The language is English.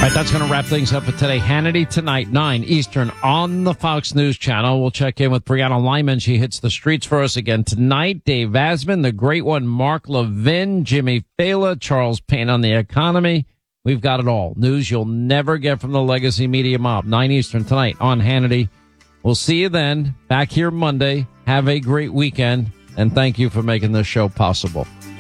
All right, that's going to wrap things up for today. Hannity tonight, 9 Eastern on the Fox News Channel. We'll check in with Brianna Lyman. She hits the streets for us again tonight. Dave Asman, the great one, Mark Levin, Jimmy Fallon, Charles Payne on the economy. We've got it all. News you'll never get from the legacy media mob. 9 Eastern tonight on Hannity. We'll see you then. Back here Monday. Have a great weekend. And thank you for making this show possible.